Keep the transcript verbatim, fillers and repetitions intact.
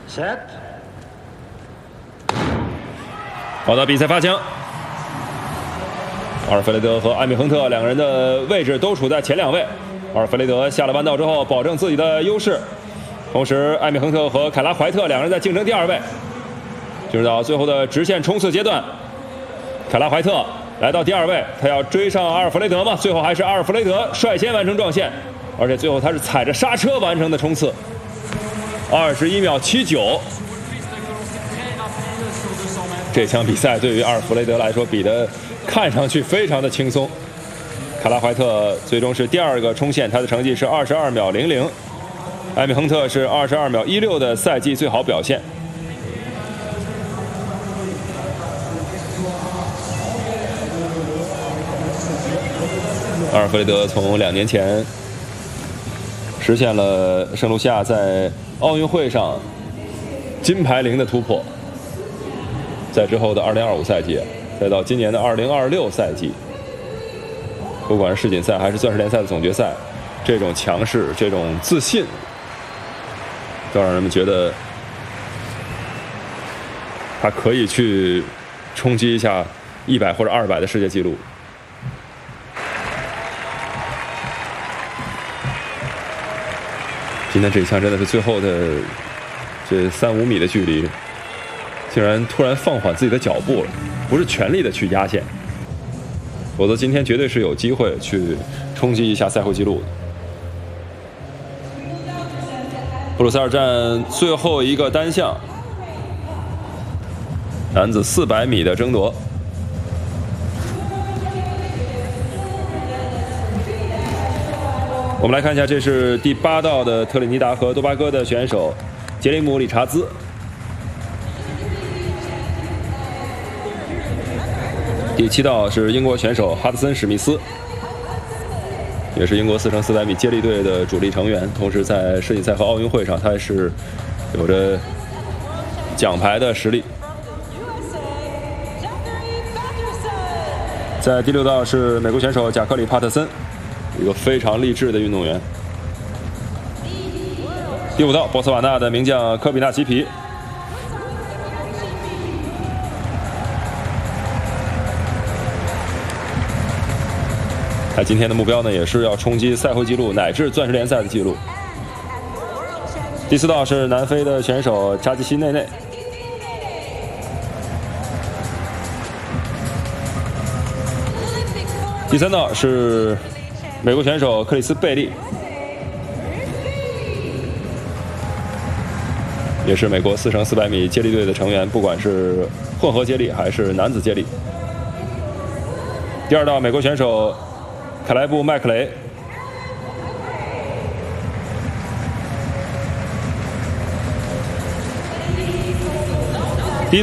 Set。 好的，比赛发枪。阿尔弗雷德和艾米亨特两个人的位置都处在前两位。阿尔弗雷德下了弯道之后，保证自己的优势。同时，艾米亨特和凯拉怀特两个人在竞争第二位。进入到最后的直线冲刺阶段，凯拉怀特来到第二位，他要追上阿尔弗雷德吗？最后还是阿尔弗雷德率先完成撞线，而且最后他是踩着刹车完成的冲刺，二十一秒七九。这场比赛对于阿尔弗雷德来说比的看上去非常的轻松。卡拉怀特最终是第二个冲线，他的成绩是二十二秒零零。艾米亨特是二十二秒一六的赛季最好表现。阿尔弗雷德从两年前实现了圣卢西亚在奥运会上金牌零的突破，在之后的二零二五赛季，再到今年的二零二六赛季，不管是世锦赛还是钻石联赛的总决赛，这种强势、这种自信，都让人们觉得他可以去冲击一下一百或者二百的世界纪录。今天这一枪真的是最后的这三五米的距离，竟然突然放缓自己的脚步了，不是全力的去压线，否则今天绝对是有机会去冲击一下赛会纪录的。布鲁塞尔站最后一个单项，男子四百米的争夺。我们来看一下，这是第八道的特立尼达和多巴哥的选手杰里姆·理查兹。第七道是英国选手哈德森·史密斯，也是英国四乘四百米接力队的主力成员，同时在世锦赛和奥运会上，他也是有着奖牌的实力。在第六道是美国选手贾克里·帕特森，一个非常励志的运动员。第五道，波斯瓦纳的名将科比纳奇皮。他今天的目标呢，也是要冲击赛会纪录乃至钻石联赛的纪录。第四道是南非的选手扎吉西内内。第三道是美国选手克里斯贝利，也是美国四乘四百米接力队的成员，不管是混合接力还是男子接力。第二道美国选手凯莱布·麦克雷，